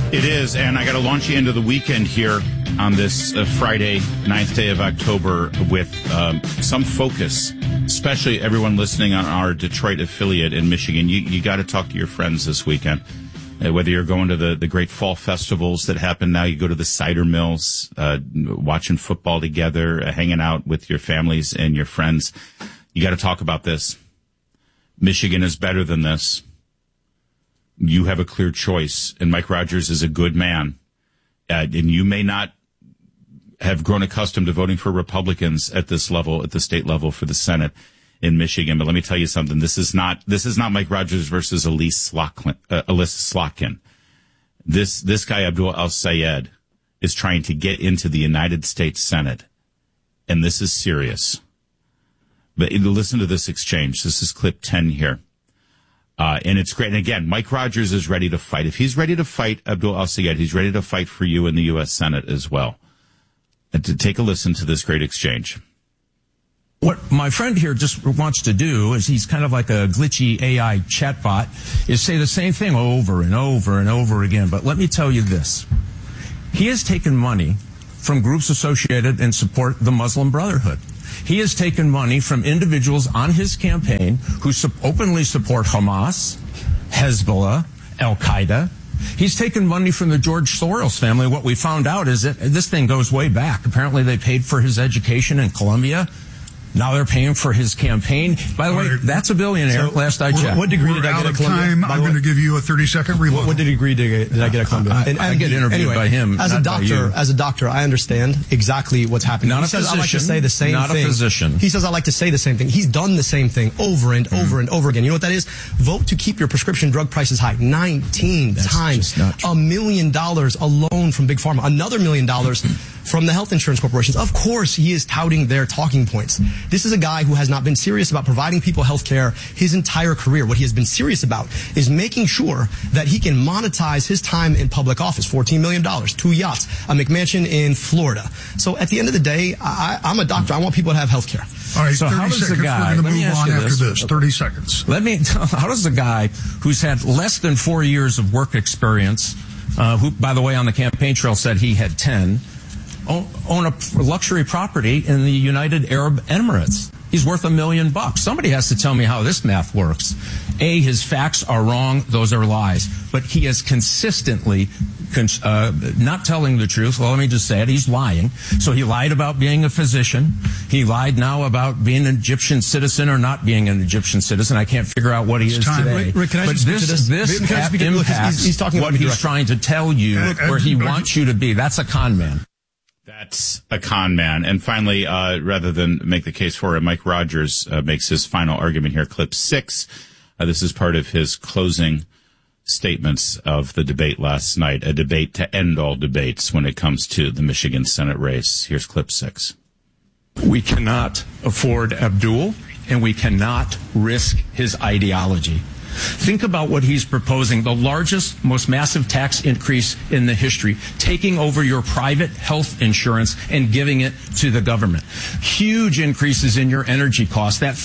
It is, and I got to launch you into the weekend here on this Friday, 9th day of October, with some focus, especially everyone listening on our Detroit affiliate in Michigan. You got to talk to your friends this weekend. Whether you're going to the great fall festivals that happen now, you go to the cider mills, watching football together, hanging out with your families and your friends. You got to talk about this. Michigan is better than this. You have a clear choice, and Mike Rogers is a good man. And you may not have grown accustomed to voting for Republicans at this level, at the state level for the Senate in Michigan. But let me tell you something. This is not Mike Rogers versus Alyssa Slotkin. This guy, Abdul El-Sayed, is trying to get into the United States Senate. And this is serious. But listen to this exchange. This is clip 10 here. And it's great. And again, Mike Rogers is ready to fight. If he's ready to fight Abdul El-Sayed, he's ready to fight for you in the U.S. Senate as well. And to take a listen to this great exchange. What my friend here just wants to do is, he's kind of like a glitchy AI chatbot, is say the same thing over and over and over again. But let me tell you this. He has taken money from groups associated and support the Muslim Brotherhood. He has taken money from individuals on his campaign who openly support Hamas, Hezbollah, Al-Qaeda. He's taken money from the George Soros family. What we found out is that this thing goes way back. Apparently they paid for his education in Columbia. Now they're paying for his campaign. By the way, that's a billionaire, last I checked. What degree did I get at Columbia? Time. I'm going to give you a 30-second reload. What degree did I get at Columbia? I get interviewed by him, as a doctor, I understand exactly what's happening. Not he a says physician. I like to say the same not thing. A physician. He says I like to say the same thing. He's done the same thing over and over and over again. You know what that is? Vote to keep your prescription drug prices high. 19 times. $1 million alone from Big Pharma. Another $1 million from the health insurance corporations. Of course, he is touting their talking points. This is a guy who has not been serious about providing people health care his entire career. What he has been serious about is making sure that he can monetize his time in public office. $14 million, 2 yachts, a McMansion in Florida. So at the end of the day, I'm a doctor. I want people to have health care. All right, so 30 how does seconds. The guy, We're going to move on after this. 30 seconds. How does a guy who's had less than 4 years of work experience, who, by the way, on the campaign trail said he had 10, own a luxury property in the United Arab Emirates? He's worth $1 million. Somebody has to tell me how this math works. A, his facts are wrong. Those are lies. But he is consistently not telling the truth. Well, let me just say it. He's lying. So he lied about being a physician. He lied now about being an Egyptian citizen or not being an Egyptian citizen. I can't figure out what he is today. Rick, can I just speak to this? This impacts he's talking what he's trying to tell you, where he wants you to be. That's a con man. That's a con man. And finally, rather than make the case for it, Mike Rogers makes his final argument here. Clip 6. This is part of his closing statements of the debate last night, a debate to end all debates when it comes to the Michigan Senate race. Here's clip 6. We cannot afford Abdul, and we cannot risk his ideology. Think about what he's proposing, the largest, most massive tax increase in the history, taking over your private health insurance and giving it to the government. Huge increases in your energy costs, that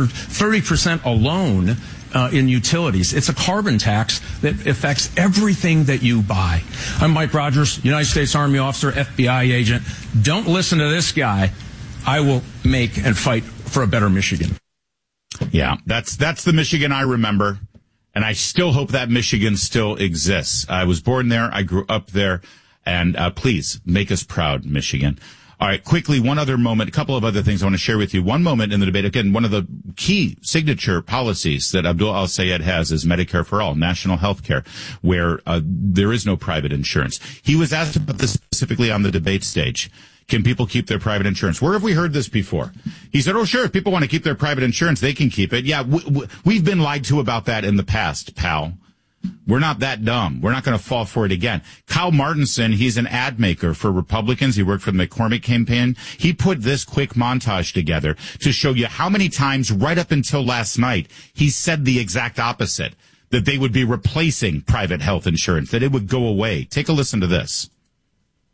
30% alone in utilities. It's a carbon tax that affects everything that you buy. I'm Mike Rogers, United States Army officer, FBI agent. Don't listen to this guy. I will make and fight for a better Michigan. Yeah, that's the Michigan I remember, and I still hope that Michigan still exists. I was born there, I grew up there, and please make us proud, Michigan. All right, quickly, one other moment, a couple of other things I want to share with you. One moment in the debate, again, one of the key signature policies that Abdul El-Sayed has is Medicare for All, national health care, where there is no private insurance. He was asked about this specifically on the debate stage. Can people keep their private insurance? Where have we heard this before? He said, oh, sure, if people want to keep their private insurance, they can keep it. Yeah, we've been lied to about that in the past, pal. We're not that dumb. We're not going to fall for it again. Kyle Martinson, he's an ad maker for Republicans. He worked for the McCormick campaign. He put this quick montage together to show you how many times right up until last night he said the exact opposite, that they would be replacing private health insurance, that it would go away. Take a listen to this.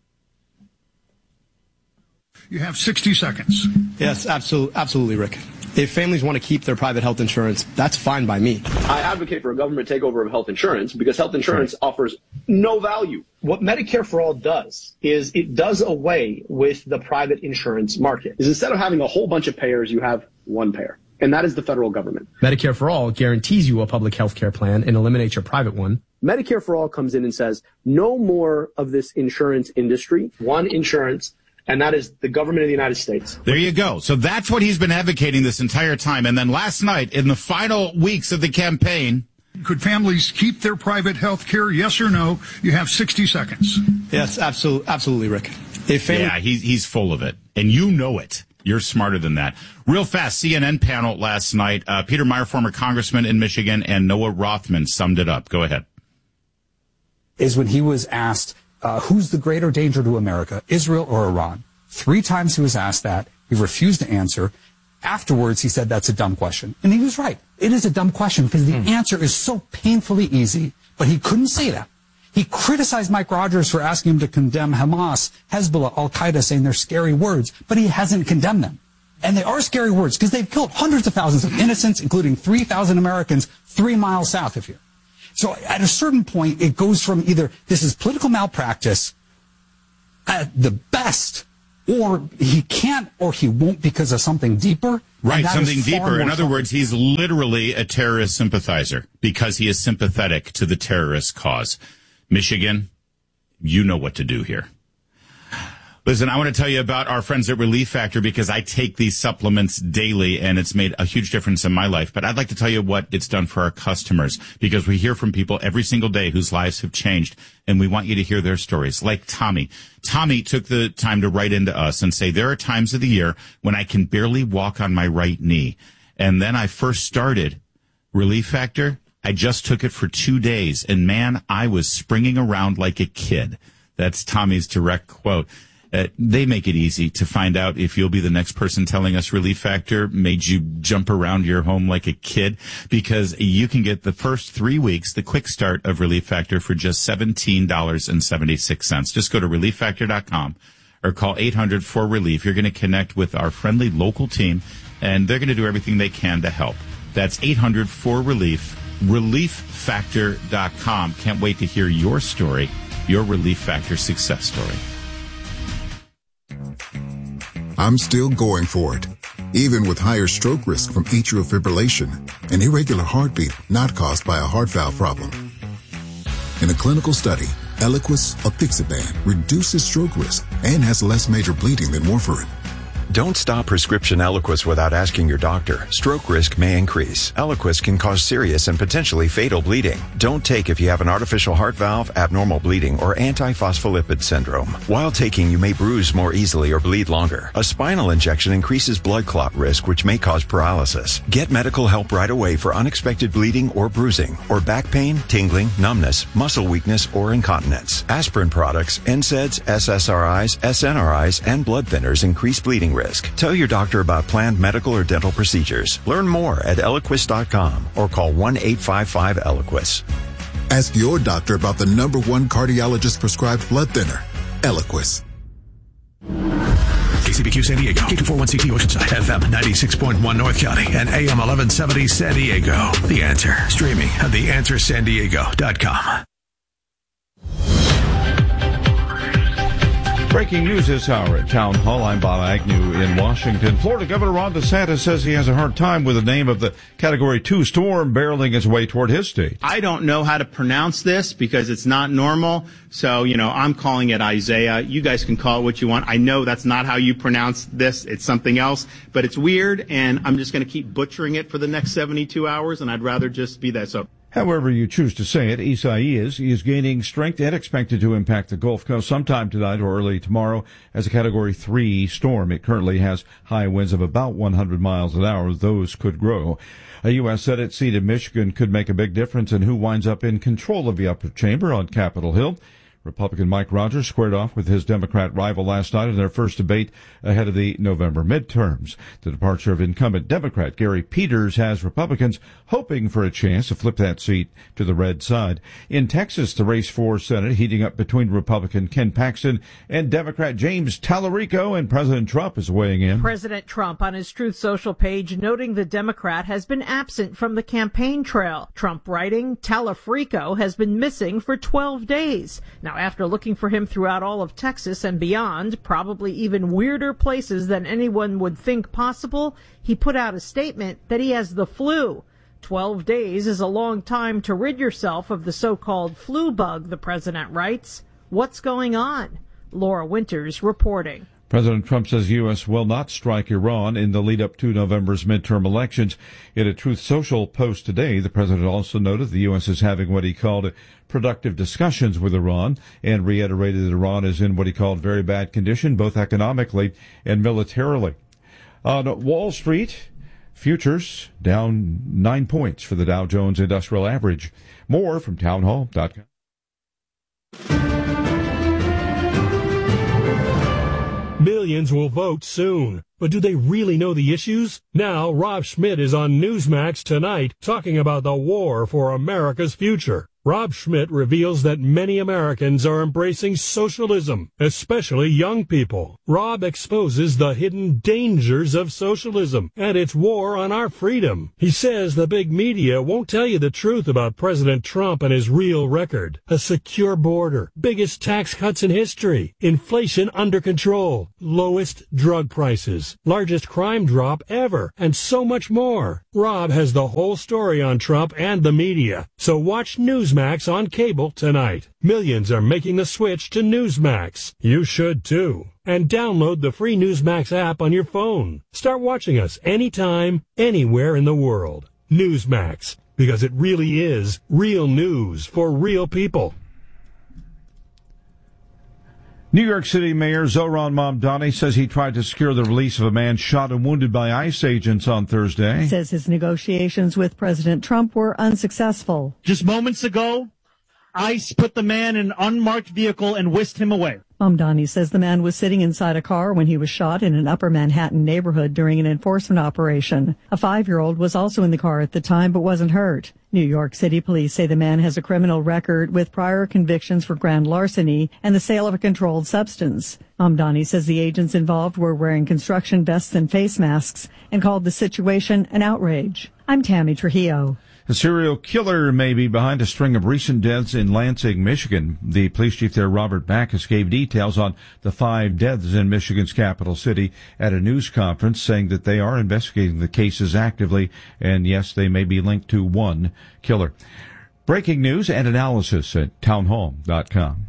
You have 60 seconds. Yes, absolutely, Rick. If families want to keep their private health insurance, that's fine by me. I advocate for a government takeover of health insurance because health insurance offers no value. What Medicare for All does is it does away with the private insurance market. Is instead of having a whole bunch of payers, you have one payer, and that is the federal government. Medicare for All guarantees you a public health care plan and eliminates your private one. Medicare for All comes in and says, no more of this insurance industry, one insurance, and that is the government of the United States. There you go. So that's what he's been advocating this entire time. And then last night, in the final weeks of the campaign... Could families keep their private health care? Yes or no? You have 60 seconds. Yes, absolutely, Rick. Yeah, he's full of it. And you know it. You're smarter than that. Real fast, CNN panel last night. Peter Meyer, former congressman in Michigan, and Noah Rothman summed it up. Go ahead. Is when he was asked, who's the greater danger to America, Israel or Iran? 3 times he was asked that. He refused to answer. Afterwards, he said that's a dumb question. And he was right. It is a dumb question because the answer is so painfully easy, but he couldn't say that. He criticized Mike Rogers for asking him to condemn Hamas, Hezbollah, Al-Qaeda, saying they're scary words, but he hasn't condemned them. And they are scary words because they've killed hundreds of thousands of innocents, including 3,000 Americans 3 miles south of here. So at a certain point, it goes from either this is political malpractice at the best, or he can't or he won't because of something deeper. Right, something deeper. In other words, he's literally a terrorist sympathizer because he is sympathetic to the terrorist cause. Michigan, you know what to do here. Listen, I want to tell you about our friends at Relief Factor because I take these supplements daily and it's made a huge difference in my life. But I'd like to tell you what it's done for our customers because we hear from people every single day whose lives have changed and we want you to hear their stories. Like Tommy. Tommy took the time to write into us and say, there are times of the year when I can barely walk on my right knee. And then I first started Relief Factor. I just took it for 2 days and man, I was springing around like a kid. That's Tommy's direct quote. They make it easy to find out if you'll be the next person telling us Relief Factor made you jump around your home like a kid, because you can get the first 3 weeks, the quick start of Relief Factor, for just $17.76. Just go to ReliefFactor.com or call 800-4RELIEF. You're going to connect with our friendly local team, and they're going to do everything they can to help. That's 800-4RELIEF, ReliefFactor.com. Can't wait to hear your story, your Relief Factor success story. I'm still going for it, even with higher stroke risk from atrial fibrillation, an irregular heartbeat not caused by a heart valve problem. In a clinical study, Eliquis apixaban reduces stroke risk and has less major bleeding than warfarin. Don't stop prescription Eliquis without asking your doctor. Stroke risk may increase. Eliquis can cause serious and potentially fatal bleeding. Don't take if you have an artificial heart valve, abnormal bleeding, or antiphospholipid syndrome. While taking, you may bruise more easily or bleed longer. A spinal injection increases blood clot risk, which may cause paralysis. Get medical help right away for unexpected bleeding or bruising, or back pain, tingling, numbness, muscle weakness, or incontinence. Aspirin products, NSAIDs, SSRIs, SNRIs, and blood thinners increase bleeding risk. Tell your doctor about planned medical or dental procedures. Learn more at Eliquis.com or call 1-855-ELIQUIS. Ask your doctor about the #1 cardiologist prescribed blood thinner, Eliquis. KCBQ San Diego, K241CT Oceanside, FM 96.1 North County, and AM 1170 San Diego. The Answer, streaming at theanswersandiego.com. Breaking news this hour at Town Hall. I'm Bob Agnew in Washington. Florida Governor Ron DeSantis says he has a hard time with the name of the Category 2 storm barreling its way toward his state. I don't know how to pronounce this because it's not normal. So, I'm calling it Isaiah. You guys can call it what you want. I know that's not how you pronounce this. It's something else. But it's weird, and I'm just going to keep butchering it for the next 72 hours, and I'd rather just be that. So. However you choose to say it, Isaias is gaining strength and expected to impact the Gulf Coast sometime tonight or early tomorrow as a Category 3 storm. It currently has high winds of about 100 miles an hour. Those could grow. A U.S. Senate seat in Michigan could make a big difference in who winds up in control of the upper chamber on Capitol Hill. Republican Mike Rogers squared off with his Democrat rival last night in their first debate ahead of the November midterms. The departure of incumbent Democrat Gary Peters has Republicans hoping for a chance to flip that seat to the red side. In Texas, the race for Senate heating up between Republican Ken Paxton and Democrat James Tallarico, and President Trump is weighing in. President Trump on his Truth Social page noting the Democrat has been absent from the campaign trail. Trump writing, Tallarico has been missing for 12 days. Now, after looking for him throughout all of Texas and beyond, probably even weirder places than anyone would think possible, he put out a statement that he has the flu. 12 days is a long time to rid yourself of the so-called flu bug, the president writes. What's going on? Laura Winters reporting. President Trump says the U.S. will not strike Iran in the lead-up to November's midterm elections. In a Truth Social post today, the president also noted the U.S. is having what he called productive discussions with Iran and reiterated that Iran is in what he called very bad condition, both economically and militarily. On Wall Street, futures down 9 points for the Dow Jones Industrial Average. More from townhall.com. Millions will vote soon, but do they really know the issues? Now, Rob Schmidt is on Newsmax tonight talking about the war for America's future. Rob Schmidt reveals that many Americans are embracing socialism, especially young people. Rob exposes the hidden dangers of socialism and its war on our freedom. He says the big media won't tell you the truth about President Trump and his real record. A secure border, biggest tax cuts in history, inflation under control, lowest drug prices, largest crime drop ever, and so much more. Rob has the whole story on Trump and the media, so watch Newsmax on cable tonight. Millions are making the switch to Newsmax. You should too. And download the free Newsmax app on your phone. Start watching us anytime, anywhere in the world. Newsmax, because it really is real news for real people. New York City Mayor Zohran Mamdani says he tried to secure the release of a man shot and wounded by ICE agents on Thursday. He says his negotiations with President Trump were unsuccessful. Just moments ago, ICE put the man in an unmarked vehicle and whisked him away. Mamdani says the man was sitting inside a car when he was shot in an Upper Manhattan neighborhood during an enforcement operation. A 5-year-old was also in the car at the time but wasn't hurt. New York City police say the man has a criminal record with prior convictions for grand larceny and the sale of a controlled substance. Mamdani says the agents involved were wearing construction vests and face masks and called the situation an outrage. I'm Tammy Trujillo. A serial killer may be behind a string of recent deaths in Lansing, Michigan. The police chief there, Robert Backus, gave details on the 5 deaths in Michigan's capital city at a news conference, saying that they are investigating the cases actively, and yes, they may be linked to one killer. Breaking news and analysis at townhall.com.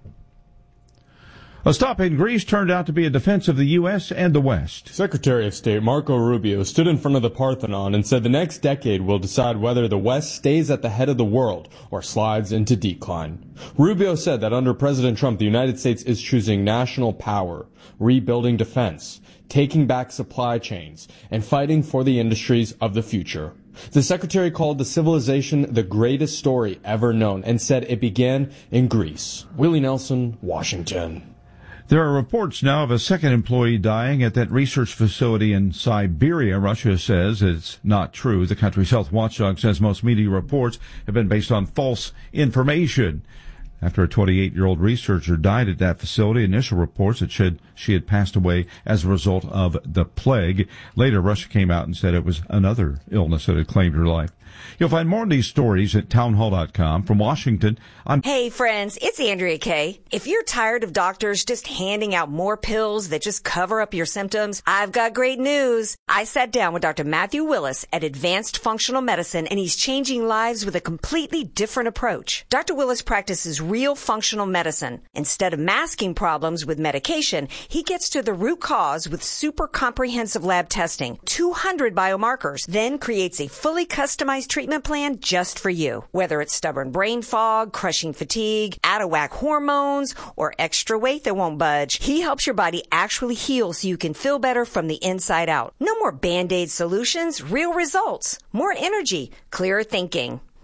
A stop in Greece turned out to be a defense of the U.S. and the West. Secretary of State Marco Rubio stood in front of the Parthenon and said the next decade will decide whether the West stays at the head of the world or slides into decline. Rubio said that under President Trump, the United States is choosing national power, rebuilding defense, taking back supply chains, and fighting for the industries of the future. The secretary called the civilization the greatest story ever known and said it began in Greece. Willie Nelson, Washington. There are reports now of a second employee dying at that research facility in Siberia. Russia says it's not true. The country's health watchdog says most media reports have been based on false information. After a 28-year-old researcher died at that facility, initial reports that she had passed away as a result of the plague. Later, Russia came out and said it was another illness that had claimed her life. You'll find more of these stories at townhall.com. From Washington, Hey friends, it's Andrea Kay. If you're tired of doctors just handing out more pills that just cover up your symptoms, I've got great news. I sat down with Dr. Matthew Willis at Advanced Functional Medicine, and he's changing lives with a completely different approach. Dr. Willis practices real functional medicine. Instead of masking problems with medication, he gets to the root cause with super comprehensive lab testing, 200 biomarkers, then creates a fully customized treatment plan just for you. Whether it's stubborn brain fog, crushing fatigue, out-of-whack hormones, or extra weight that won't budge, he helps your body actually heal so you can feel better from the inside out. No more Band-Aid solutions, real results. More energy, clearer thinking.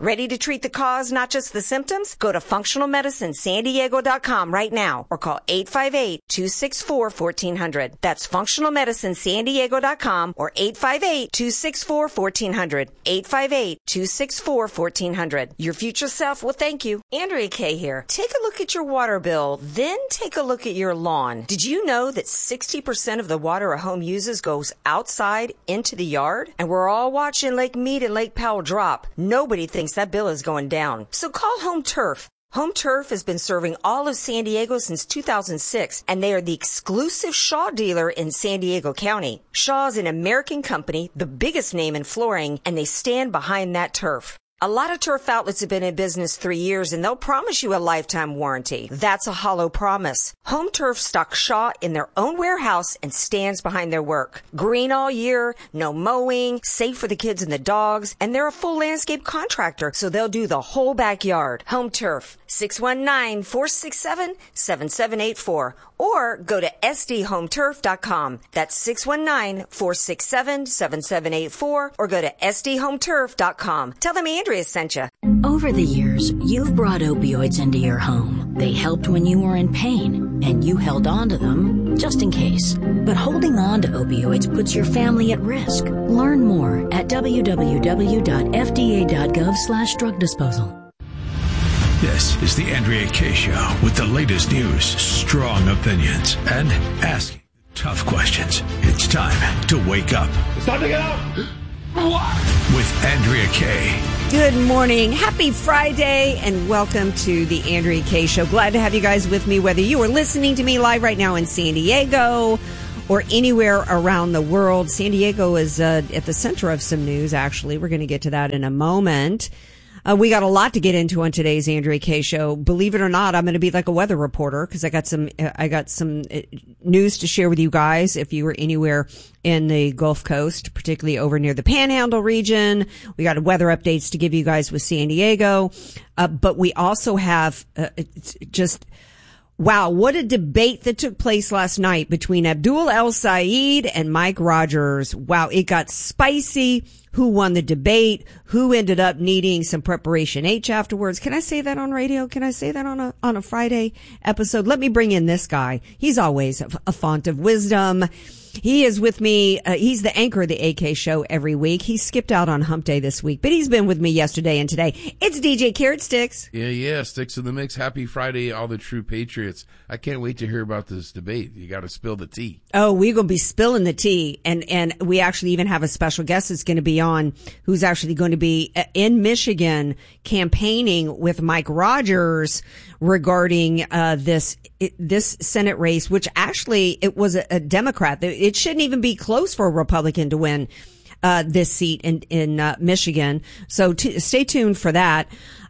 Ready to treat the cause, not just the symptoms? Go to functionalmedicinesandiego.com right now or call 858-264-1400. That's functionalmedicinesandiego.com or 858-264-1400. 858-264-1400. Your future self will thank you. Andrea Kaye here. Take a look at your water bill, then take a look at your lawn. Did you know that 60% of the water a home uses goes outside into the yard? And we're all watching Lake Mead and Lake Powell drop. Nobody thinks that bill is going down. So call Home Turf. Home Turf has been serving all of San Diego since 2006, and they are the exclusive Shaw dealer in San Diego County. Shaw is an American company, the biggest name in flooring, and they stand behind that turf. A lot of turf outlets have been in business 3 years, and they'll promise you a lifetime warranty. That's a hollow promise. Home Turf stocks Shaw in their own warehouse and stands behind their work. Green all year, no mowing, safe for the kids and the dogs, and they're a full landscape contractor, so they'll do the whole backyard. Home Turf, 619-467-7784, or go to sdhometurf.com. That's 619-467-7784, or go to sdhometurf.com. Tell them Andrea sent you. Over the years, you've brought opioids into your home. They helped when you were in pain, and you held on to them just in case. But holding on to opioids puts your family at risk. Learn more at www.fda.gov/drug disposal. This is the Andrea Kaye Show with the latest news, strong opinions, and asking tough questions. It's time to wake up. It's time to get up! With Andrea Kaye. Good morning. Happy Friday and welcome to the Andrea Kaye Show. Glad to have you guys with me, whether you are listening to me live right now in San Diego or anywhere around the world. San Diego is at the center of some news, actually. We're going to get to that in a moment. We got a lot to get into on today's Andrea Kaye Show. Believe it or not, I'm going to be like a weather reporter because I got some news to share with you guys. If you were anywhere in the Gulf Coast, particularly over near the Panhandle region, we got weather updates to give you guys with San Diego. But we also have wow, what a debate that took place last night between Abdul El-Sayed and Mike Rogers. Wow, it got spicy. Who won the debate? Who ended up needing some preparation H afterwards? Can I say that on radio? Can I say that on a Friday episode? Let me bring in this guy. He's always a font of wisdom. He is with me. He's the anchor of the AK Show every week. He skipped out on hump day this week, but he's been with me yesterday and today. It's DJ Carrot Sticks. Yeah. Sticks in the mix. Happy Friday, all the true patriots. I can't wait to hear about this debate. You got to spill the tea. Oh, we're going to be spilling the tea. And we actually even have a special guest that's going to be on who's actually going to be in Michigan campaigning with Mike Rogers regarding this Senate race, which actually it was a Democrat. It shouldn't even be close for a Republican to win this seat in Michigan. So stay tuned for that.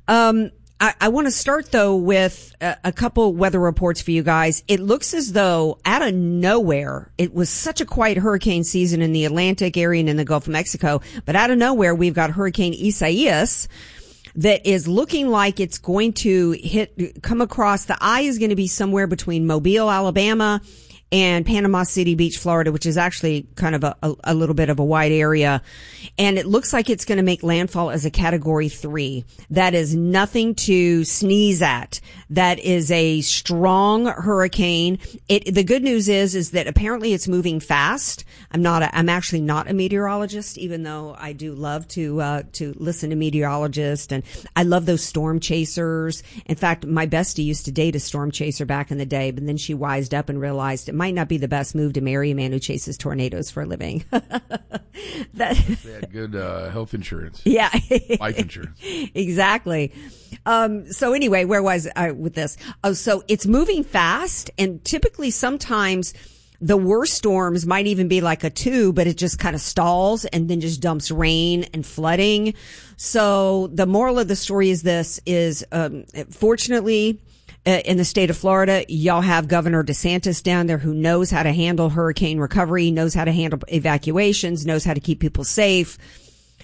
I want to start though with a couple weather reports for you guys. It looks as though out of nowhere, it was such a quiet hurricane season in the Atlantic area and in the Gulf of Mexico, but out of nowhere we've got Hurricane Isaias that is looking like it's going to come across. The eye is going to be somewhere between Mobile, Alabama, and Panama City Beach, Florida, which is actually kind of a little bit of a wide area. And it looks like it's going to make landfall as a Category 3. That is nothing to sneeze at. That is a strong hurricane. The good news is that apparently it's moving fast. I'm actually not a meteorologist, even though I do love to listen to meteorologists, and I love those storm chasers. In fact, my bestie used to date a storm chaser back in the day, but then she wised up and realized it might not be the best move to marry a man who chases tornadoes for a living. They had good health insurance. Yeah. Life insurance. Exactly. So anyway, where was I with this? So it's moving fast, and typically sometimes the worst storms might even be like a 2, but it just kind of stalls and then just dumps rain and flooding. So the moral of the story is fortunately, in the state of Florida, y'all have Governor DeSantis down there who knows how to handle hurricane recovery, knows how to handle evacuations, knows how to keep people safe.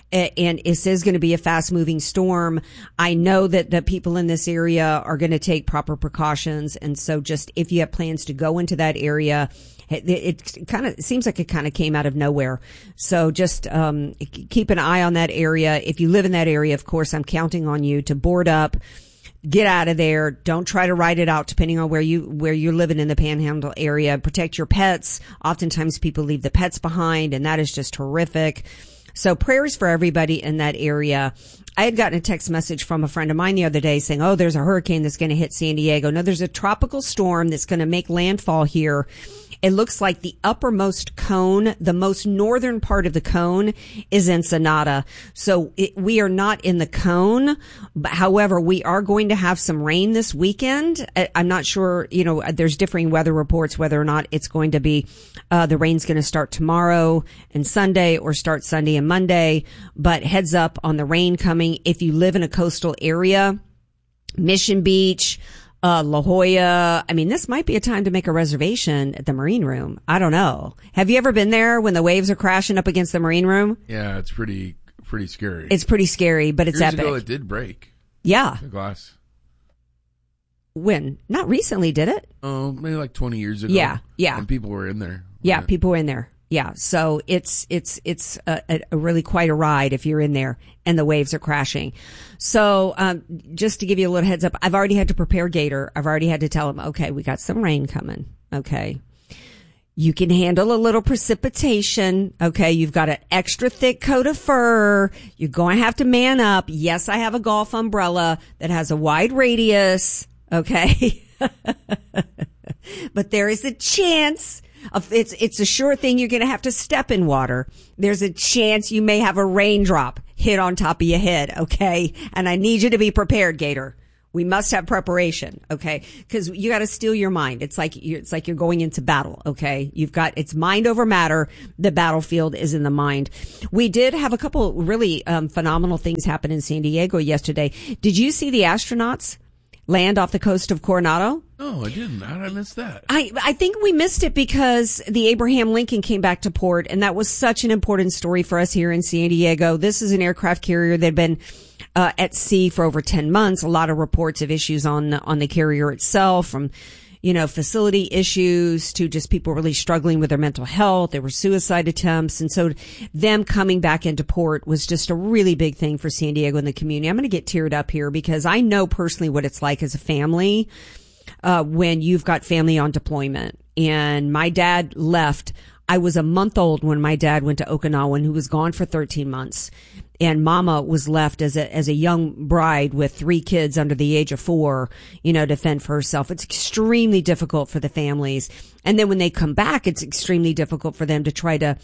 and it is going to be a fast moving storm. I know that the people in this area are going to take proper precautions. And so just if you have plans to go into that area, it kind of seems like it kind of came out of nowhere. So just keep an eye on that area. If you live in that area, of course, I'm counting on you to board up, get out of there. Don't try to ride it out depending on where you're living in the Panhandle area. Protect your pets. Oftentimes people leave the pets behind, and that is just horrific. So prayers for everybody in that area. I had gotten a text message from a friend of mine the other day saying, oh, there's a hurricane that's going to hit San Diego. No, there's a tropical storm that's going to make landfall here. It looks like the uppermost cone, the most northern part of the cone, is Ensenada. So we are not in the cone. But however, we are going to have some rain this weekend. I'm not sure, there's differing weather reports whether or not it's going to be, the rain's going to start tomorrow and Sunday or start Sunday and Monday. But heads up on the rain coming. If you live in a coastal area, Mission Beach, La Jolla. I mean, this might be a time to make a reservation at the Marine Room. I don't know. Have you ever been there when the waves are crashing up against the Marine Room? Yeah, it's pretty scary. It's pretty scary, but it's epic. Years ago, it did break. Yeah. The glass. When? Not recently, did it? Oh, maybe like 20 years ago. Yeah. And people were in there. Yeah, people were in there. Yeah, so it's a really quite a ride if you're in there and the waves are crashing. So, just to give you a little heads up, I've already had to prepare Gator. I've already had to tell him, okay, we got some rain coming. Okay. You can handle a little precipitation. Okay. You've got an extra thick coat of fur. You're going to have to man up. Yes, I have a golf umbrella that has a wide radius. Okay. But there is a chance. It's a sure thing you're going to have to step in water. There's a chance you may have a raindrop hit on top of your head, okay? And I need you to be prepared, Gator. We must have preparation, okay? Because you got to steel your mind. It's like you're going into battle, okay? It's mind over matter. The battlefield is in the mind. We did have a couple really phenomenal things happen in San Diego yesterday. Did you see the astronauts land off the coast of Coronado? No, I didn't. How did I miss that? I think we missed it because the Abraham Lincoln came back to port, and that was such an important story for us here in San Diego. This is an aircraft carrier that had been at sea for over 10 months. A lot of reports of issues on the carrier itself, from facility issues to just people really struggling with their mental health. There were suicide attempts. And so them coming back into port was just a really big thing for San Diego and the community. I'm going to get teared up here because I know personally what it's like as a family, when you've got family on deployment. And my dad left. I was a month old when my dad went to Okinawa, and he was gone for 13 months. And mama was left as a young bride with 3 kids under the age of 4, to fend for herself. It's extremely difficult for the families. And then when they come back, it's extremely difficult for them to try to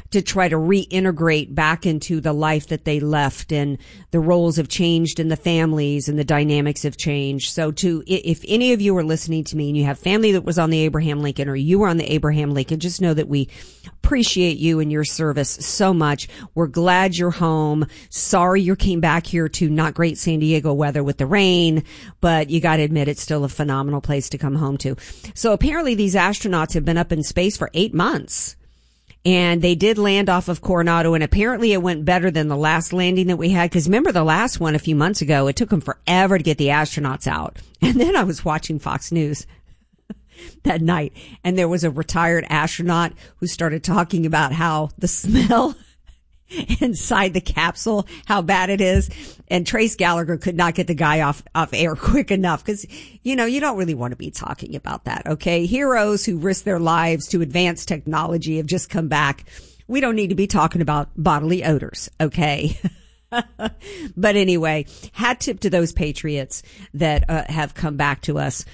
reintegrate back into the life that they left, and the roles have changed in the families and the dynamics have changed. So if any of you are listening to me and you have family that was on the Abraham Lincoln, or you were on the Abraham Lincoln, just know that we appreciate you and your service so much. We're glad you're home. Sorry you came back here to not great San Diego weather with the rain, but you got to admit it's still a phenomenal place to come home to. So apparently these astronauts have been up in space for 8 months. And they did land off of Coronado, and apparently it went better than the last landing that we had. Because remember the last one a few months ago, it took them forever to get the astronauts out. And then I was watching Fox News that night, and there was a retired astronaut who started talking about how the smell inside the capsule, how bad it is. And Trace Gallagher could not get the guy off air quick enough, because, you don't really want to be talking about that. Okay. Heroes who risk their lives to advance technology have just come back. We don't need to be talking about bodily odors. Okay. But anyway, hat tip to those patriots that have come back to us.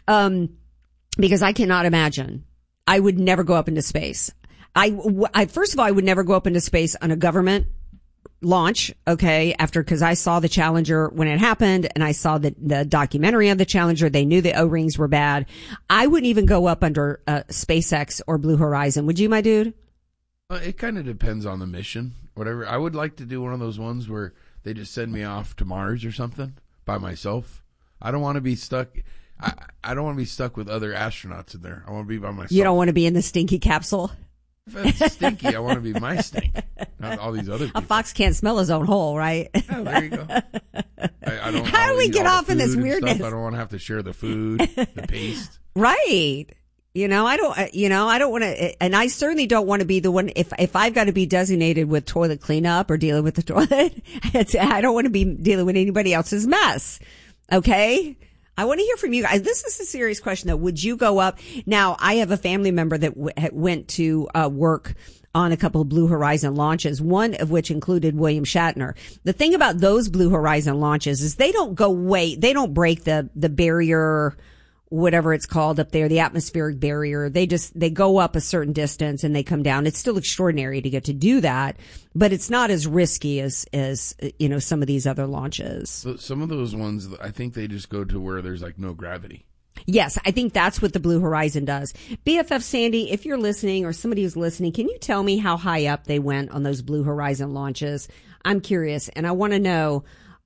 Because I cannot imagine. I would never go up into space. First of all, I would never go up into space on a government launch, okay, because I saw the Challenger when it happened, and I saw the documentary of the Challenger. They knew the O-rings were bad. I wouldn't even go up under SpaceX or Blue Horizon. Would you, my dude? It kind of depends on the mission, whatever. I would like to do one of those ones where they just send me off to Mars or something by myself. I don't want to be stuck. I don't want to be stuck with other astronauts in there. I want to be by myself. You don't want to be in the stinky capsule? If it's stinky, I want to be my stink, not all these other people. A fox can't smell his own hole, right? Oh, there you go. I don't. How do we get off in this weirdness? I don't want to have to share the food, the paste. Right. I don't want to, and I certainly don't want to be the one, if I've got to be designated with toilet cleanup or dealing with the toilet, I don't want to be dealing with anybody else's mess. Okay? I want to hear from you guys. This is a serious question though. Would you go up? Now, I have a family member that went to work on a couple of Blue Horizon launches, one of which included William Shatner. The thing about those Blue Horizon launches is they don't they don't break the barrier, whatever it's called up there, the atmospheric barrier. They go up a certain distance and they come down. It's still extraordinary to get to do that, but it's not as risky as some of these other launches. So some of those ones, I think they just go to where there's like no gravity. Yes, I think that's what the Blue Horizon does. BFF Sandy, if you're listening or somebody who's listening, can you tell me how high up they went on those Blue Horizon launches? I'm curious, and I want to know,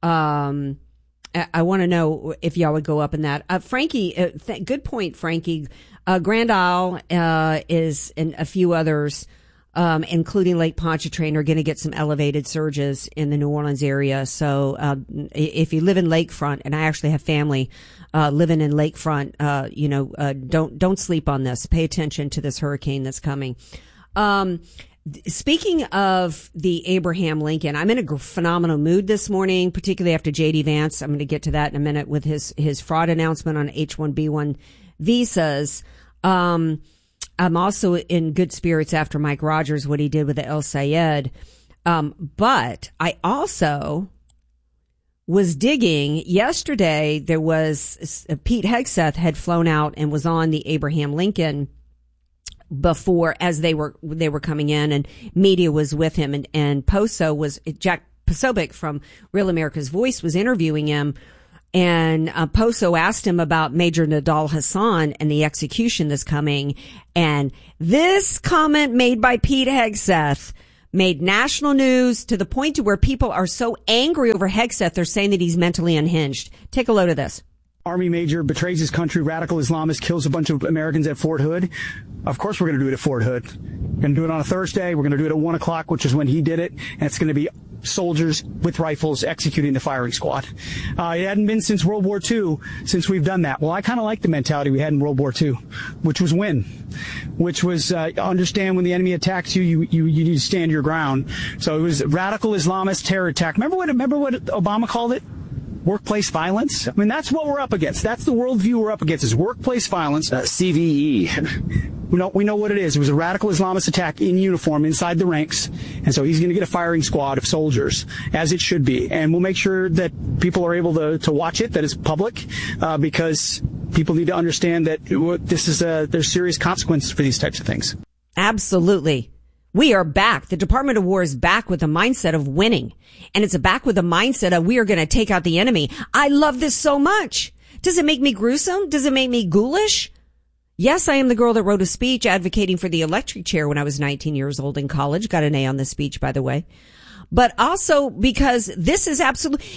if y'all would go up in that. Frankie, good point, Frankie. Grand Isle is, and a few others, including Lake Pontchartrain, are going to get some elevated surges in the New Orleans area. So if you live in Lakefront, and I actually have family living in Lakefront, don't sleep on this. Pay attention to this hurricane that's coming. Speaking of the Abraham Lincoln, I'm in a phenomenal mood this morning, particularly after J.D. Vance. I'm going to get to that in a minute with his fraud announcement on H-1B1 visas. I'm also in good spirits after Mike Rogers, what he did with the El Sayed. But I also was digging yesterday. There was Pete Hegseth had flown out and was on the Abraham Lincoln before, as they were coming in, and media was with him, and Jack Posobiec from Real America's Voice was interviewing him, and Poso asked him about Major Nidal Hasan and the execution that's coming, and this comment made by Pete Hegseth made national news to the point to where people are so angry over Hegseth, they're saying that he's mentally unhinged. Take a load of this. Army major betrays his country, radical Islamist, kills a bunch of Americans at Fort Hood. Of course we're going to do it at Fort Hood. We're going to do it on a Thursday. We're going to do it at 1 o'clock, which is when he did it. And it's going to be soldiers with rifles executing the firing squad. It hadn't been since World War II since we've done that. Well, I kind of like the mentality we had in World War II, which was win, which was understand when the enemy attacks you, you need to stand your ground. So it was radical Islamist terror attack. Remember what Obama called it? Workplace violence. I mean, that's what we're up against. That's the worldview we're up against, is workplace violence. CVE. We know what it is. It was a radical Islamist attack in uniform inside the ranks. And so he's going to get a firing squad of soldiers, as it should be. And we'll make sure that people are able to watch it, that it's public, because people need to understand that there's serious consequences for these types of things. Absolutely. We are back. The Department of War is back with the mindset of winning. And it's back with the mindset of we are going to take out the enemy. I love this so much. Does it make me gruesome? Does it make me ghoulish? Yes, I am the girl that wrote a speech advocating for the electric chair when I was 19 years old in college. Got an A on the speech, by the way. But also because this is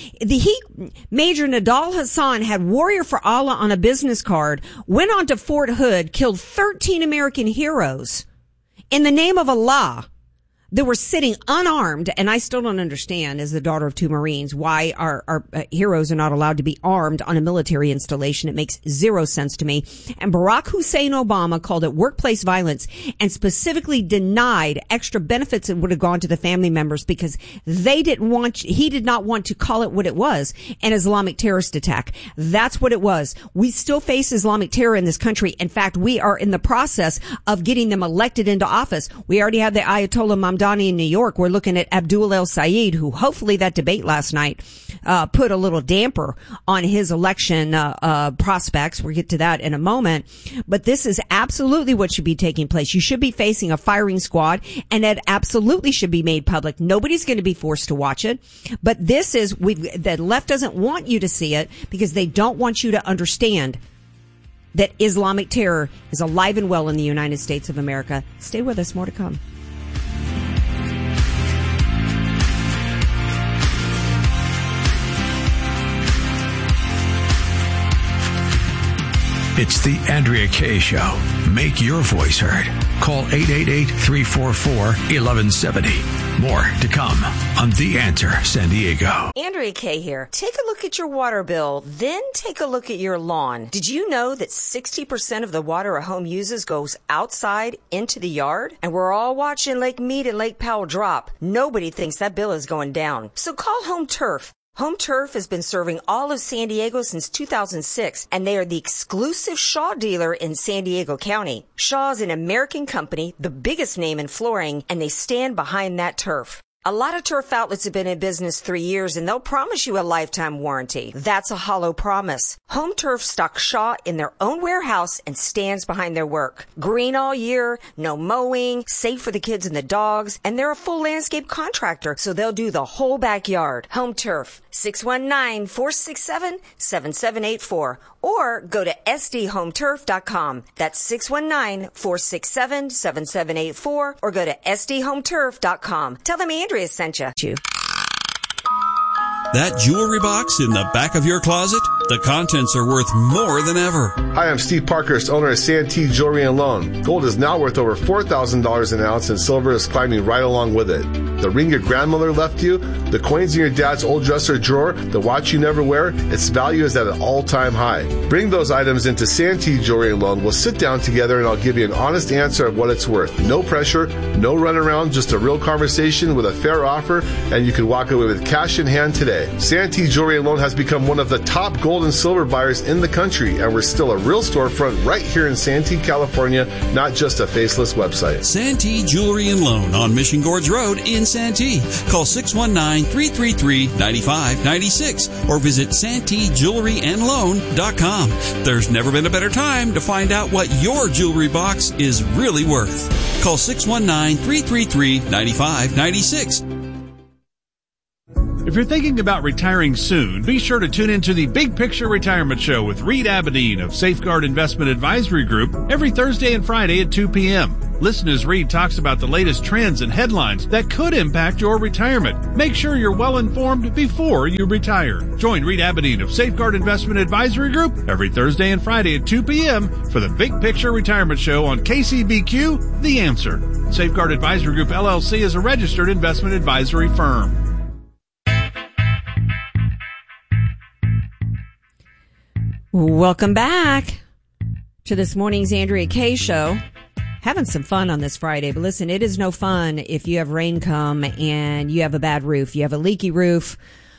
Major Nidal Hasan had Warrior for Allah on a business card, went on to Fort Hood, killed 13 American heroes in the name of Allah. They were sitting unarmed, and I still don't understand, as the daughter of two Marines, why our heroes are not allowed to be armed on a military installation. It makes zero sense to me. And Barack Hussein Obama called it workplace violence and specifically denied extra benefits that would have gone to the family members because he did not want to call it what it was, an Islamic terrorist attack. That's what it was. We still face Islamic terror in this country. In fact, we are in the process of getting them elected into office. We already have the Ayatollah Mamdani in New York. We're looking at Abdul El Sayed, who hopefully that debate last night put a little damper on his election prospects. We'll get to that in a moment. But this is absolutely what should be taking place. You should be facing a firing squad, and that absolutely should be made public. Nobody's going to be forced to watch it. But this is, the left doesn't want you to see it because they don't want you to understand that Islamic terror is alive and well in the United States of America. Stay with us. More to come. It's the Andrea Kaye Show. Make your voice heard. Call 888-344-1170. More to come on The Answer San Diego. Andrea Kaye here. Take a look at your water bill, then take a look at your lawn. Did you know that 60% of the water a home uses goes outside into the yard? And we're all watching Lake Mead and Lake Powell drop. Nobody thinks that bill is going down. So call Home Turf. Home Turf has been serving all of San Diego since 2006, and they are the exclusive Shaw dealer in San Diego County. Shaw is an American company, the biggest name in flooring, and they stand behind that turf. A lot of turf outlets have been in business 3 years, and they'll promise you a lifetime warranty. That's a hollow promise. Home Turf stocks Shaw in their own warehouse and stands behind their work. Green all year, no mowing, safe for the kids and the dogs, and they're a full landscape contractor, so they'll do the whole backyard. Home Turf, 619-467-7784, or go to sdhometurf.com. That's 619-467-7784, or go to sdhometurf.com. Tell them Andrea sent you. That jewelry box in the back of your closet? The contents are worth more than ever. Hi, I'm Steve Parkhurst, owner of Santee Jewelry and Loan. Gold is now worth over $4,000 an ounce, and silver is climbing right along with it. The ring your grandmother left you, the coins in your dad's old dresser drawer, the watch you never wear, its value is at an all-time high. Bring those items into Santee Jewelry and Loan. We'll sit down together and I'll give you an honest answer of what it's worth. No pressure, no runaround, just a real conversation with a fair offer, and you can walk away with cash in hand today. Santee Jewelry and Loan has become one of the top gold and silver buyers in the country, and we're still a real storefront right here in Santee, California, not just a faceless website. Santee Jewelry and Loan on Mission Gorge Road in Santee. Call 619-333-9596 or visit SanteeJewelryandLoan.com. There's never been a better time to find out what your jewelry box is really worth. Call 619-333-9596. If you're thinking about retiring soon, be sure to tune into the Big Picture Retirement Show with Reed Abedin of Safeguard Investment Advisory Group every Thursday and Friday at 2 p.m. Listen as Reed talks about the latest trends and headlines that could impact your retirement. Make sure you're well informed before you retire. Join Reed Abedin of Safeguard Investment Advisory Group every Thursday and Friday at 2 p.m. for the Big Picture Retirement Show on KCBQ, The Answer. Safeguard Advisory Group, LLC is a registered investment advisory firm. Welcome back to this morning's Andrea Kaye Show. Having some fun on this Friday, but listen, it is no fun if you have rain come and you have a bad roof. You have a leaky roof,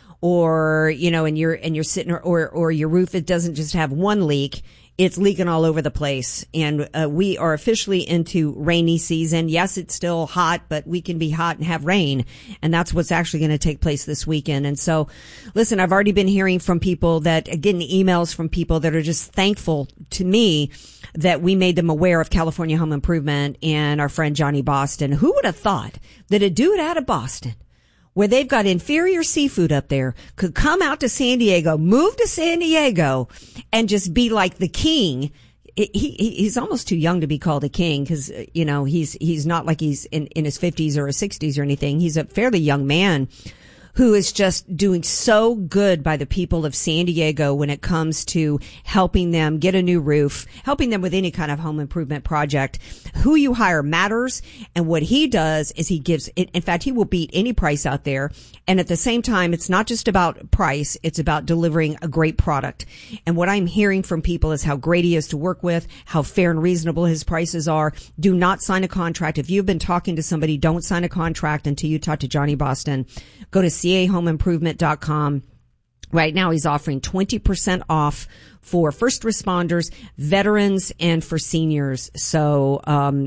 or and you're sitting, or your roof, it doesn't just have one leak. It's leaking all over the place. And we are officially into rainy season. Yes, it's still hot, but we can be hot and have rain. And that's what's actually going to take place this weekend. And so, listen, I've already been hearing from people getting emails from people that are just thankful to me that we made them aware of California Home Improvement and our friend Johnny Boston. Who would have thought that a dude out of Boston, where they've got inferior seafood up there, could come out to San Diego, move to San Diego, and just be like the king. He's almost too young to be called a king because, he's not like he's in his 50s or his 60s or anything. He's a fairly young man who is just doing so good by the people of San Diego when it comes to helping them get a new roof, helping them with any kind of home improvement project. Who you hire matters, and what he does is he gives it. In fact, he will beat any price out there. And at the same time, it's not just about price, it's about delivering a great product. And what I'm hearing from people is how great he is to work with, how fair and reasonable his prices are. Do not sign a contract. If you've been talking to somebody, don't sign a contract until you talk to Johnny Boston. Go to cahomeimprovement.com. Right now, he's offering 20% off for first responders, veterans, and for seniors. So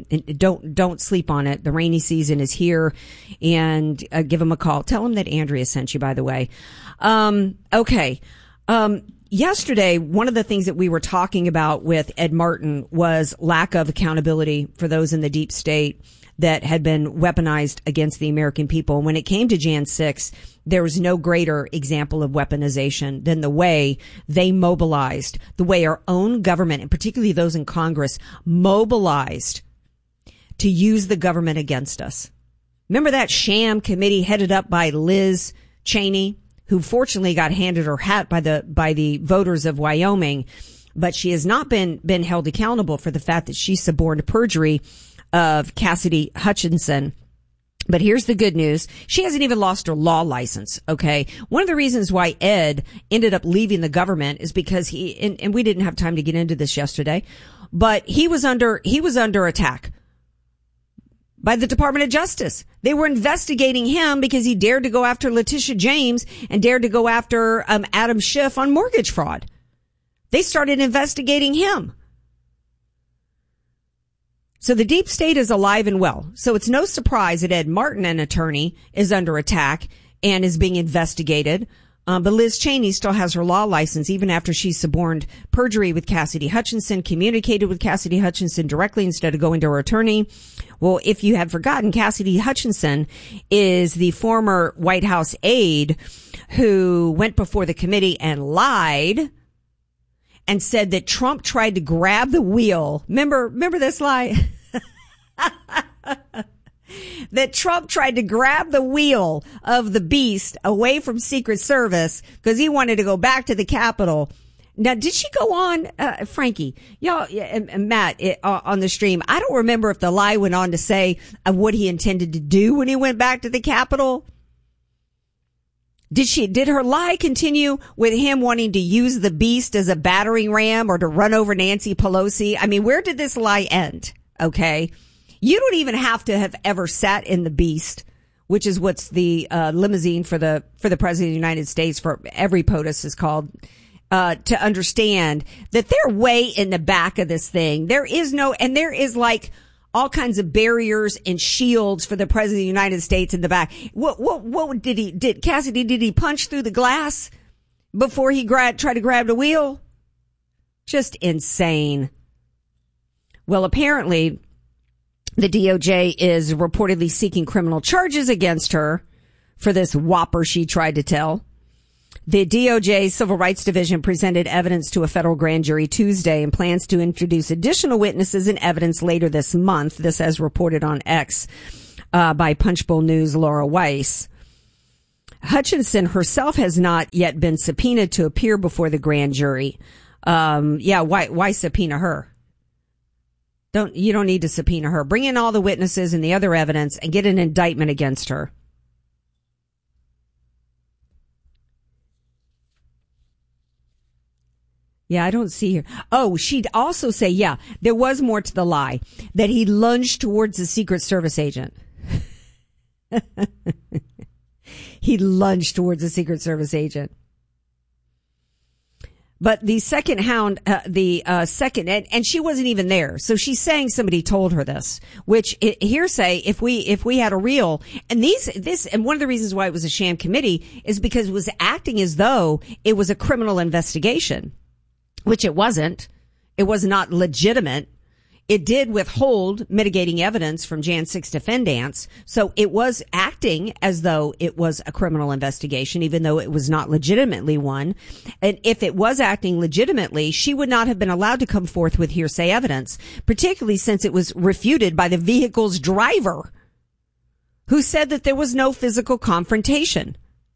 don't sleep on it. The rainy season is here, and give him a call. Tell him that Andrea sent you, by the way. Okay. Yesterday, one of the things that we were talking about with Ed Martin was lack of accountability for those in the deep state that had been weaponized against the American people. When it came to Jan 6, there was no greater example of weaponization than the way they mobilized, the way our own government, and particularly those in Congress, mobilized to use the government against us. Remember that sham committee headed up by Liz Cheney, who fortunately got handed her hat by the voters of Wyoming, but she has not been held accountable for the fact that she suborned perjury of Cassidy Hutchinson. But here's the good news. She hasn't even lost her law license. Okay. One of the reasons why Ed ended up leaving the government is because and we didn't have time to get into this yesterday, but he was under attack by the Department of Justice. They were investigating him because he dared to go after Letitia James and dared to go after Adam Schiff on mortgage fraud. They started investigating him. So the deep state is alive and well. So it's no surprise that Ed Martin, an attorney, is under attack and is being investigated. But Liz Cheney still has her law license even after she suborned perjury with Cassidy Hutchinson, communicated with Cassidy Hutchinson directly instead of going to her attorney. Well, if you had forgotten, Cassidy Hutchinson is the former White House aide who went before the committee and lied and said that Trump tried to grab the wheel. Remember this lie? That Trump tried to grab the wheel of the beast away from Secret Service because he wanted to go back to the Capitol. Now, did she go on, Frankie, y'all, and Matt, on the stream? I don't remember if the lie went on to say what he intended to do when he went back to the Capitol. Did her lie continue with him wanting to use the beast as a battering ram or to run over Nancy Pelosi? I mean, where did this lie end? Okay. You don't even have to have ever sat in the beast, which is what's the limousine for the president of the United States, for every POTUS is called, to understand that they're way in the back of this thing. There is like all kinds of barriers and shields for the president of the United States in the back. What did Cassidy, did he punch through the glass before he tried to grab the wheel? Just insane. Well, apparently the DOJ is reportedly seeking criminal charges against her for this whopper she tried to tell. The DOJ Civil Rights Division presented evidence to a federal grand jury Tuesday and plans to introduce additional witnesses and evidence later this month. This as reported on X by Punchbowl News' Laura Weiss. Hutchinson herself has not yet been subpoenaed to appear before the grand jury. Why subpoena her? You don't need to subpoena her. Bring in all the witnesses and the other evidence and get an indictment against her. Yeah, I don't see her. Oh, she'd also say, there was more to the lie, that he lunged towards a Secret Service agent. He lunged towards a Secret Service agent. But the second hound, and she wasn't even there. So she's saying somebody told her this, which hearsay, if we had a real, and and one of the reasons why it was a sham committee is because it was acting as though it was a criminal investigation, which it wasn't. It was not legitimate. It did withhold mitigating evidence from Jan 6 defendants. So it was acting as though it was a criminal investigation, even though it was not legitimately one. And if it was acting legitimately, she would not have been allowed to come forth with hearsay evidence, particularly since it was refuted by the vehicle's driver, who said that there was no physical confrontation.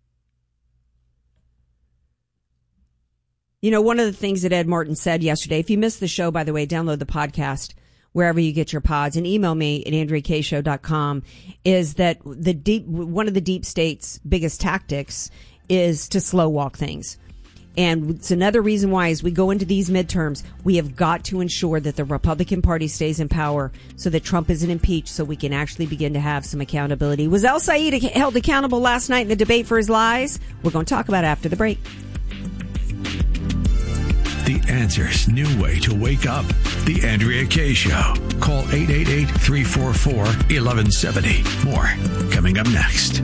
You know, one of the things that Ed Martin said yesterday, if you missed the show, by the way, download the podcast wherever you get your pods and email me at AndreaKShow.com, is that one of the deep state's biggest tactics is to slow walk things. And it's another reason why, as we go into these midterms, we have got to ensure that the Republican Party stays in power so that Trump isn't impeached, so we can actually begin to have some accountability. Was El Said held accountable last night in the debate for his lies? We're going to talk about it after the break. The Answer's new way to wake up. The Andrea Kaye Show. Call 888-344-1170. More coming up next.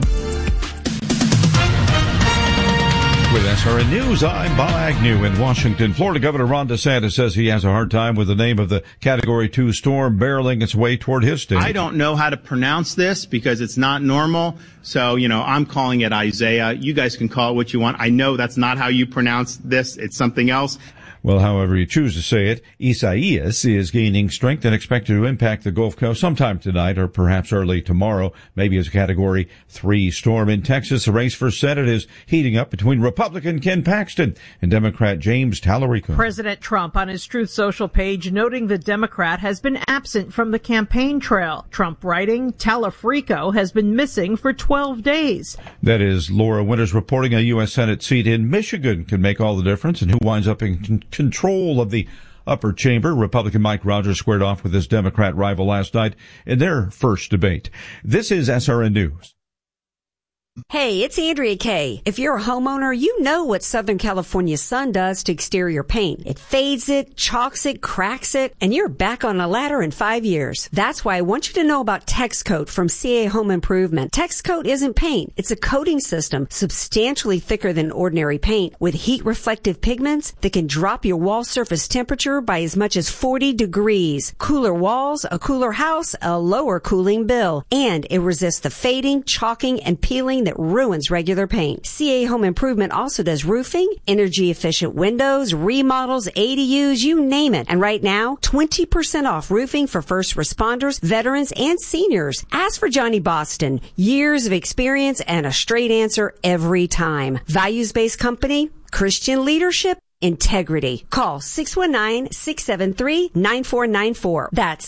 With SRN News, I'm Bob Agnew in Washington. Florida Governor Ron DeSantis says he has a hard time with the name of the Category 2 storm barreling its way toward his state. I don't know how to pronounce this because it's not normal. So, I'm calling it Isaiah. You guys can call it what you want. I know that's not how you pronounce this. It's something else. Well, however you choose to say it, Isaias is gaining strength and expected to impact the Gulf Coast sometime tonight or perhaps early tomorrow, maybe as a Category 3 storm. In Texas, the race for Senate is heating up between Republican Ken Paxton and Democrat James Tallarico. President Trump on his Truth Social page noting the Democrat has been absent from the campaign trail. Trump writing, Tallarico has been missing for 12 days. That is Laura Winters reporting a U.S. Senate seat in Michigan can make all the difference in who winds up in control of the upper chamber. Republican Mike Rogers squared off with his Democrat rival last night in their first debate. This is SRN News. Hey, it's Andrea Kay. If you're a homeowner, you know what Southern California sun does to exterior paint. It fades it, chalks it, cracks it, and you're back on a ladder in 5 years. That's why I want you to know about TexCoat from CA Home Improvement. TexCoat isn't paint. It's a coating system substantially thicker than ordinary paint with heat-reflective pigments that can drop your wall surface temperature by as much as 40 degrees. Cooler walls, a cooler house, a lower cooling bill. And it resists the fading, chalking, and peeling that ruins regular paint. CA Home Improvement also does roofing, energy efficient windows, remodels, ADUs, you name it. And right now, 20% off roofing for first responders, veterans, and seniors. Ask for Johnny Boston. Years of experience and a straight answer every time. Values-based company, Christian leadership, integrity. Call 619-673-9494. That's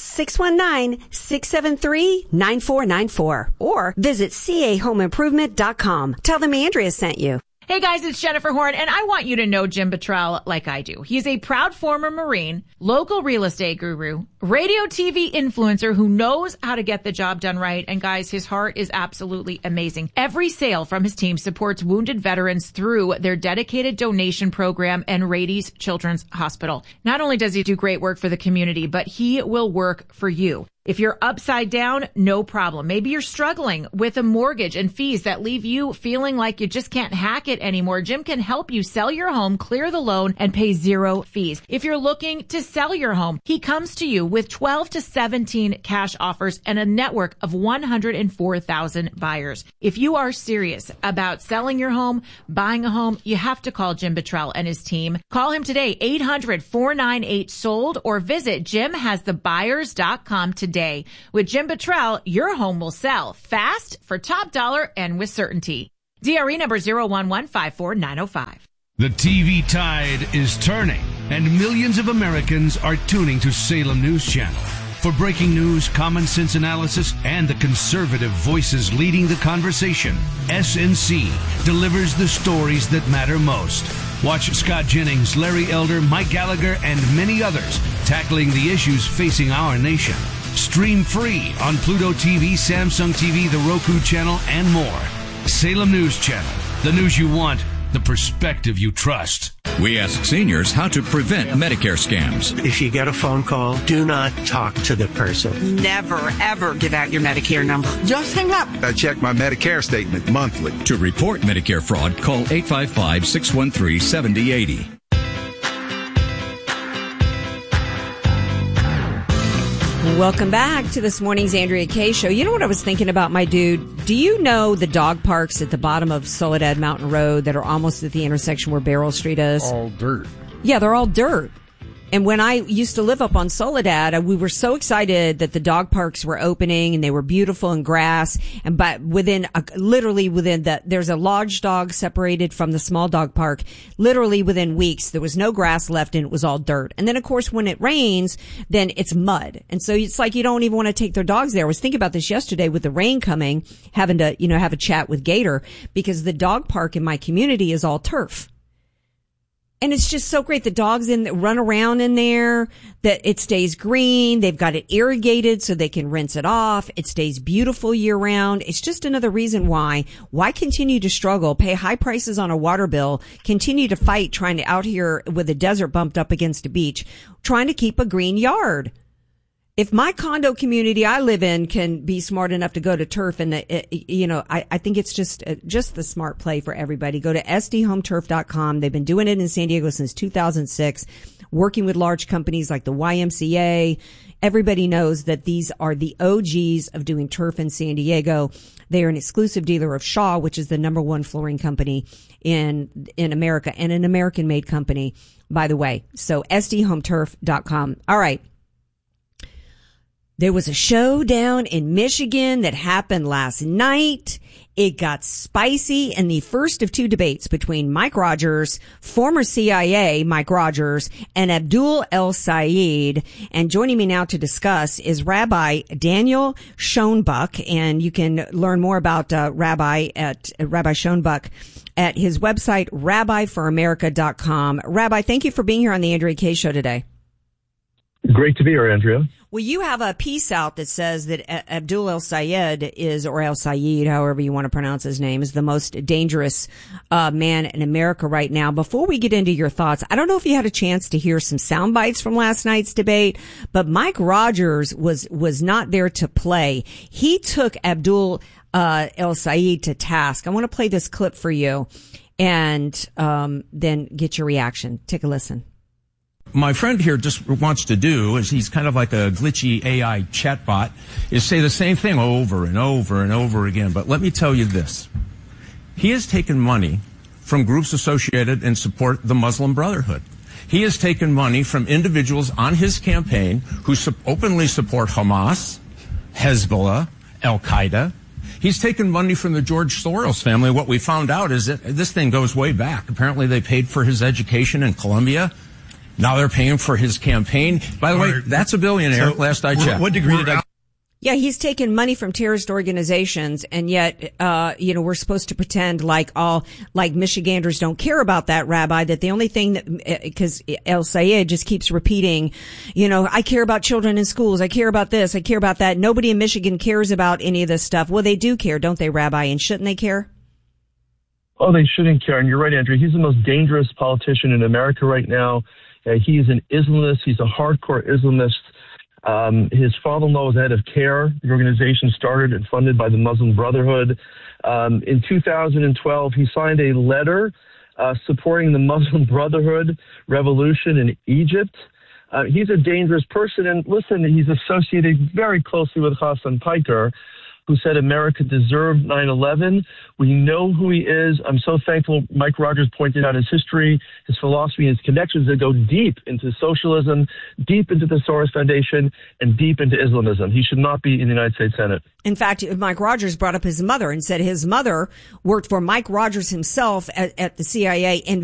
619-673-9494. Or visit cahomeimprovement.com. Tell them Andrea sent you. Hey guys, it's Jennifer Horn, and I want you to know Jim Bottrell like I do. He's a proud former Marine, local real estate guru, radio TV influencer who knows how to get the job done right. And guys, his heart is absolutely amazing. Every sale from his team supports wounded veterans through their dedicated donation program and Rady's Children's Hospital. Not only does he do great work for the community, but he will work for you. If you're upside down, no problem. Maybe you're struggling with a mortgage and fees that leave you feeling like you just can't hack it anymore. Jim can help you sell your home, clear the loan, and pay zero fees. If you're looking to sell your home, he comes to you with 12 to 17 cash offers and a network of 104,000 buyers. If you are serious about selling your home, buying a home, you have to call Jim Bottrell and his team. Call him today, 800-498-SOLD, or visit jimhasthebuyers.com today. With Jim Bottrell, your home will sell fast, for top dollar, and with certainty. DRE number 01154-905. The TV tide is turning, and millions of Americans are tuning to Salem News Channel. For breaking news, common sense analysis, and the conservative voices leading the conversation, SNC delivers the stories that matter most. Watch Scott Jennings, Larry Elder, Mike Gallagher, and many others tackling the issues facing our nation. Stream free on Pluto TV, Samsung TV, the Roku channel, and more. Salem News Channel. The news you want, the perspective you trust. We ask seniors how to prevent Medicare scams. If you get a phone call, do not talk to the person. Never, ever give out your Medicare number. Just hang up. I check my Medicare statement monthly. To report Medicare fraud, call 855-613-7080. Welcome back to this morning's Andrea Kay Show. You know what I was thinking about, my dude? Do you know the dog parks at the bottom of Soledad Mountain Road that are almost at the intersection where Beryl Street is? All dirt. Yeah, they're all dirt. And when I used to live up on Soledad, we were so excited that the dog parks were opening and they were beautiful and grass. And but literally within there's a large dog separated from the small dog park. Literally within weeks, there was no grass left and it was all dirt. And then of course, when it rains, then it's mud. And so it's like you don't even want to take their dogs there. I was thinking about this yesterday with the rain coming, having to, have a chat with Gator because the dog park in my community is all turf. And it's just so great. The dogs run around in there, that it stays green. They've got it irrigated so they can rinse it off. It stays beautiful year round. It's just another reason why continue to struggle, pay high prices on a water bill, continue to fight trying to out here with the desert bumped up against a beach, trying to keep a green yard. If my condo community I live in can be smart enough to go to turf, and I think it's just the smart play for everybody. Go to sdhometurf.com. They've been doing it in San Diego since 2006, working with large companies like the YMCA. Everybody knows that these are the OGs of doing turf in San Diego. They are an exclusive dealer of Shaw, which is the number one flooring company in America, and an American-made company. by the way. So SDHometurf.com. All right. There was a showdown in Michigan that happened last night. It got spicy in the first of two debates between Mike Rogers, former CIA Mike Rogers, and Abdul El-Sayed. And joining me now to discuss is Rabbi Daniel Schoenbuck. And you can learn more about Rabbi Schoenbuck at his website, rabbiforamerica.com. Rabbi, thank you for being here on the Andrea Kaye Show today. Great to be here, Andrea. Well, you have a piece out that says that Abdul El-Sayed is, or El-Sayed, however you want to pronounce his name, is the most dangerous man in America right now. Before we get into your thoughts, I don't know if you had a chance to hear some sound bites from last night's debate, but Mike Rogers was not there to play. He took Abdul El-Sayed to task. I want to play this clip for you and then get your reaction. Take a listen. My friend here just wants to do is he's kind of like a glitchy AI chatbot, is say the same thing over and over and over again. But let me tell you this. He has taken money from groups associated and support the Muslim Brotherhood. He has taken money from individuals on his campaign who openly support Hamas, Hezbollah, Al-Qaeda. He's taken money from the George Soros family. What we found out is that this thing goes way back. Apparently they paid for his education in Columbia. Now they're paying for his campaign. By the way, that's a billionaire, so last I checked. What degree did I... Yeah, he's taken money from terrorist organizations, and yet, we're supposed to pretend like Michiganders don't care about that, Rabbi, that the only thing that, because El-Sayed just keeps repeating, I care about children in schools, I care about this, I care about that. Nobody in Michigan cares about any of this stuff. Well, they do care, don't they, Rabbi? And shouldn't they care? Oh, they shouldn't care. And you're right, Andrew. He's the most dangerous politician in America right now. He is an Islamist. He's a hardcore Islamist. His father-in-law was head of CARE, the organization started and funded by the Muslim Brotherhood. In 2012, he signed a letter supporting the Muslim Brotherhood revolution in Egypt. He's a dangerous person. And listen, he's associated very closely with Hassan Piker, who said America deserved 9/11. We know who he is. I'm so thankful Mike Rogers pointed out his history, his philosophy, his connections that go deep into socialism, deep into the Soros Foundation, and deep into Islamism. He should not be in the United States Senate. In fact, Mike Rogers brought up his mother and said his mother worked for Mike Rogers himself at the CIA and